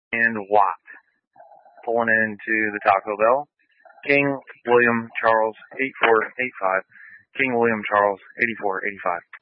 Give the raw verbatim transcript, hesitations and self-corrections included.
and Watt. Pulling into the Taco Bell. King William Charles eight four eight five. King William Charles eighty-four eighty-five.